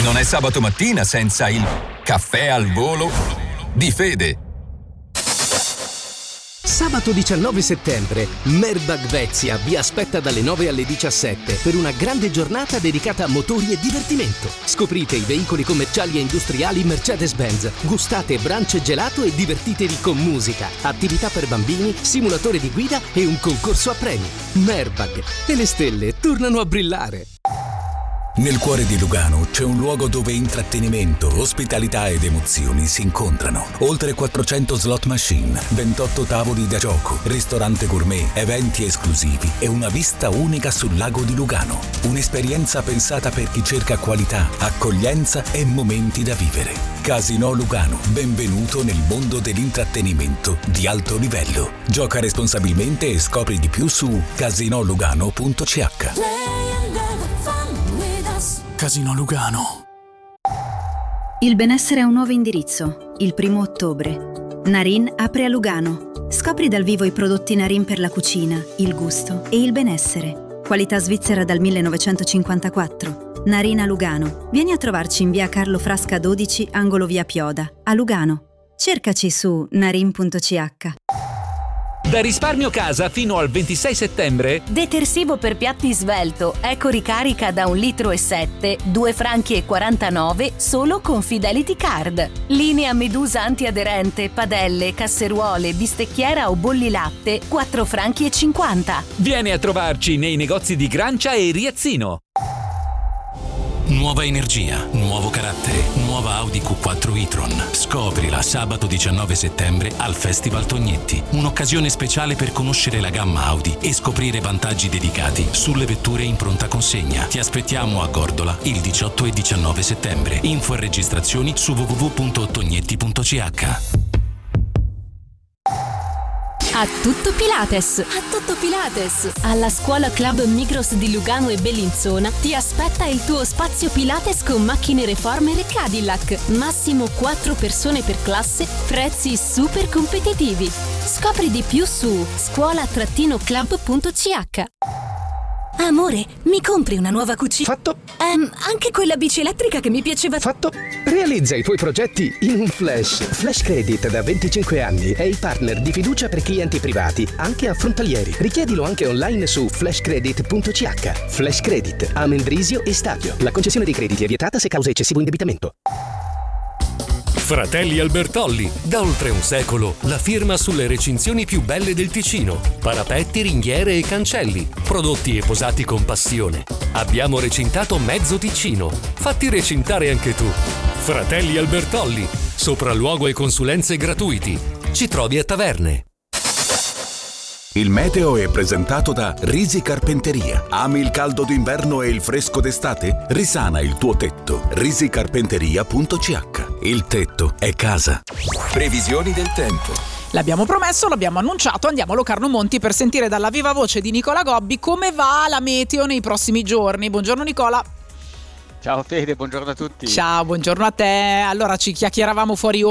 Non è sabato mattina senza il caffè al volo di Fede. Sabato 19 settembre, Merbag Vezia vi aspetta dalle 9 alle 17 per una grande giornata dedicata a motori e divertimento. Scoprite i veicoli commerciali e industriali Mercedes-Benz, gustate brunch gelato e divertitevi con musica, attività per bambini, simulatore di guida e un concorso a premi. Merbag, e le stelle tornano a brillare. Nel cuore di Lugano c'è un luogo dove intrattenimento, ospitalità ed emozioni si incontrano. Oltre 400 slot machine, 28 tavoli da gioco, ristorante gourmet, eventi esclusivi e una vista unica sul lago di Lugano. Un'esperienza pensata per chi cerca qualità, accoglienza e momenti da vivere. Casino Lugano, benvenuto nel mondo dell'intrattenimento di alto livello. Gioca responsabilmente e scopri di più su casinolugano.ch. Casino Lugano. Il benessere ha un nuovo indirizzo. Il 1° ottobre. Narin apre a Lugano. Scopri dal vivo i prodotti Narin per la cucina, il gusto e il benessere. Qualità svizzera dal 1954. Narin a Lugano. Vieni a trovarci in via Carlo Frasca 12, angolo via Pioda, a Lugano. Cercaci su narin.ch. Da Risparmio Casa fino al 26 settembre detersivo per piatti Svelto, Eco Ricarica da 1,7 litri, 2,49 franchi solo con Fidelity Card. Linea Medusa antiaderente, padelle, casseruole, bistecchiera o bolli latte, 4,50 franchi. Vieni a trovarci nei negozi di Grancia e Riazzino. Nuova energia, nuovo carattere, nuova Audi Q4 e-tron. Scoprila sabato 19 settembre al Festival Tognetti. Un'occasione speciale per conoscere la gamma Audi e scoprire vantaggi dedicati sulle vetture in pronta consegna. Ti aspettiamo a Gordola il 18 e 19 settembre. Info e registrazioni su www.tognetti.ch. A tutto Pilates! A tutto Pilates! Alla Scuola Club Migros di Lugano e Bellinzona ti aspetta il tuo spazio Pilates con macchine Reformer e Cadillac. Massimo 4 persone per classe, prezzi super competitivi. Scopri di più su scuola-club.ch. Amore, mi compri una nuova cucina? Fatto. Anche quella bici elettrica che mi piaceva. Fatto. Realizza i tuoi progetti in un flash. Flash Credit da 25 anni è il partner di fiducia per clienti privati, anche affrontalieri. Richiedilo anche online su flashcredit.ch. Flash Credit, Amendrisio e Stadio. La concessione dei crediti è vietata se causa eccessivo indebitamento. Fratelli Albertolli, da oltre un secolo, la firma sulle recinzioni più belle del Ticino. Parapetti, ringhiere e cancelli, prodotti e posati con passione. Abbiamo recintato mezzo Ticino. Fatti recintare anche tu. Fratelli Albertolli, sopralluogo e consulenze gratuiti. Ci trovi a Taverne. Il meteo è presentato da Risi Carpenteria. Ami il caldo d'inverno e il fresco d'estate? Risana il tuo tetto. risicarpenteria.ch. Il tetto è casa. Previsioni del tempo. L'abbiamo promesso, l'abbiamo annunciato, andiamo a Locarno Monti per sentire dalla viva voce di Nicola Gobbi come va la meteo nei prossimi giorni. Buongiorno Nicola. Ciao Fede, buongiorno a tutti. Ciao, buongiorno a te. Allora ci chiacchieravamo fuori